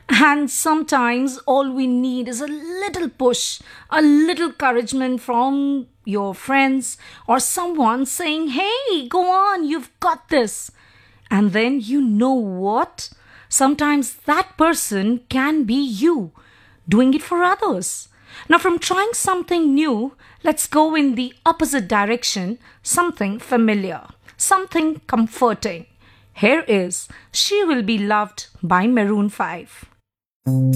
And sometimes all we need is a little push, a little encouragement from your friends or someone saying, hey, go on, you've got this. And then you know what? Sometimes that person can be you doing it for others. Now, from trying something new, let's go in the opposite direction, something familiar, something comforting. Here is She Will Be Loved by Maroon 5.